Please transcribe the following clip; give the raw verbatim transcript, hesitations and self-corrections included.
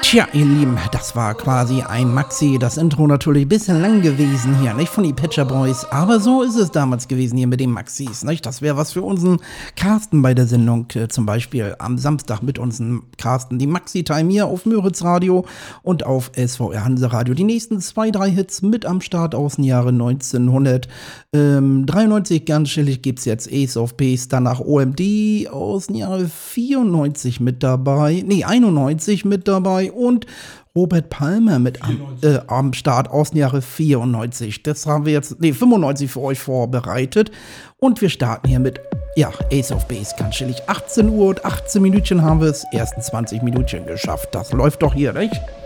Tja, ihr Lieben, das war quasi ein Maxi. Das Intro natürlich ein bisschen lang gewesen hier, nicht? Von die Pitcher Boys. Aber so ist es damals gewesen hier mit den Maxis, nicht? Das wäre was für unseren Carsten bei der Sendung. Äh, zum Beispiel am Samstag mit unserem Carsten. Die Maxi-Time hier auf Müritz Radio und auf S V R Hanse Radio. Die nächsten zwei, drei Hits mit am Start aus dem Jahre neunzehnhundertdreiundneunzig. Ganz chillig gibt's jetzt Ace of Base. Danach O M D aus dem Jahre vierundneunzig mit dabei. Nee, einundneunzig mit dabei. Und Robert Palmer mit am, äh, am Start aus dem Jahre vierundneunzig. Das haben wir jetzt, nee, fünfundneunzig für euch vorbereitet. Und wir starten hier mit, ja, Ace of Base, ganz chillig. achtzehn Uhr und achtzehn Minütchen haben wir es. Ersten zwanzig Minütchen geschafft. Das läuft doch hier, nicht?